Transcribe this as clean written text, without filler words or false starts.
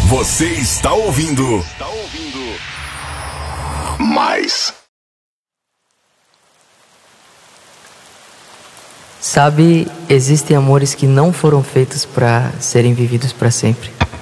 Você está ouvindo. Mais. Sabe, existem amores que não foram feitos para serem vividos para sempre.